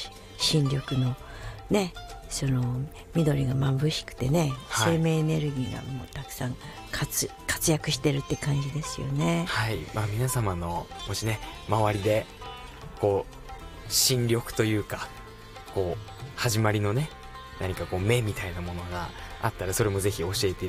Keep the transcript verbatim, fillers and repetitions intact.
新緑のね、その緑が眩しくてね、はい、生命エネルギーがもうたくさん 活, 活躍してるって感じですよね。 はい、まあ、皆様のもしね周りでこう新緑というかこう始まりのね何かこう芽みたいなものがあったらそれもぜひ教えて